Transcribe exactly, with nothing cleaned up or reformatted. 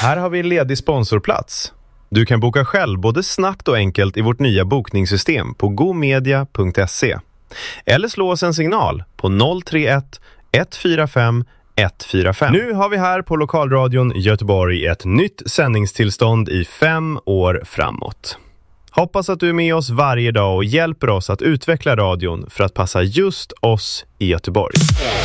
Här har vi en ledig sponsorplats. Du kan boka själv både snabbt och enkelt i vårt nya bokningssystem på gomedia punkt se. Eller slå oss en signal på noll tre ett ett fyra fem ett fyra fem. Nu har vi här på Lokalradion Göteborg ett nytt sändningstillstånd i fem år framåt. Hoppas att du är med oss varje dag och hjälper oss att utveckla radion för att passa just oss i Göteborg.